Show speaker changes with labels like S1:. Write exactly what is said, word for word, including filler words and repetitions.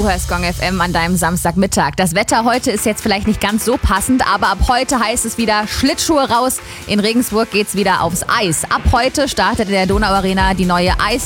S1: Du hörst Gong F M an deinem Samstagmittag. Das Wetter heute ist jetzt vielleicht nicht ganz so passend, aber ab heute heißt es wieder Schlittschuhe raus. In Regensburg geht's wieder aufs Eis. Ab heute startet in der Donauarena die neue Eis